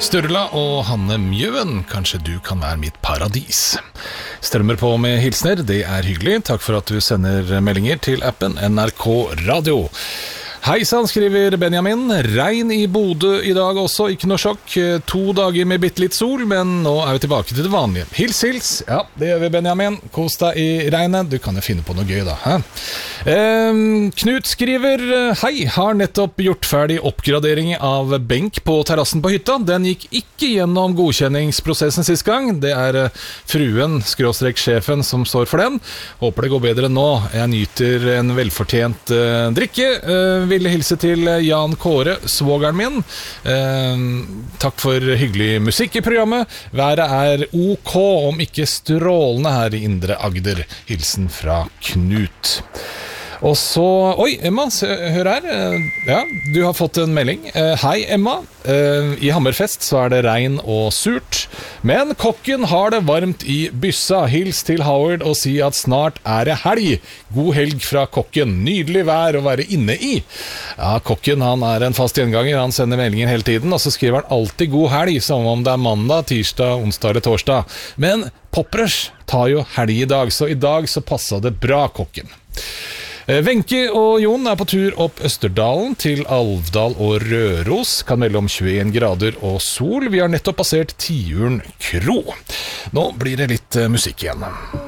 Sturla og Hanne Mjøen, kanskje du kan være mitt paradis. Strømmer på med hilsner, det er hyggelig. Takk for at du sender meldinger til appen NRK Radio. Hei sann, skriver Benjamin. Regn i Bodø i dag også, ikke noe sjokk. 2 dager med bitte litt sol, men nå er vi tilbake til det vanlige. Hils, hils. Ja, det gjør vi, Benjamin. Kos deg i regnet. Du kan jo finne på noe gøy da. Knut skriver, hei, har nettopp gjort ferdig oppgradering av benk på terrassen på hytta. Den gikk ikke gjennom godkjenningsprosessen sist gang. Det er fruen, _sjefen, som står for den. Håper det går bedre nå. Jeg nyter en velfortjent drikke. Ville hilse til Jan Kåre, svogeren min. Takk for hyggelig musikk i programmet. Været er ok, om ikke strålende her i Indre Agder. Hilsen fra Knut. Og så, oi Emma, hør her. Ja, du har fått en melding. Hei Emma, i Hammerfest så er det regn og surt, men kokken har det varmt i byssa. Hils til Howard og si at snart er det helg. God helg fra kokken. Nydelig vær å være inne i. Ja, kokken han er en fast gjenganger. Han sender meldinger hele tiden, og så skriver han alltid god helg, som om det er mandag, tirsdag, onsdag eller torsdag. Men Poppers tar jo helg i dag, så i dag så passet det bra, kokken. Wenche og Jon er på tur opp Østerdalen til Alvdal og Røros. Kan melde om 21 grader og sol. Vi har nettopp passert Tiuren kro. Nå blir det litt musikk igjen.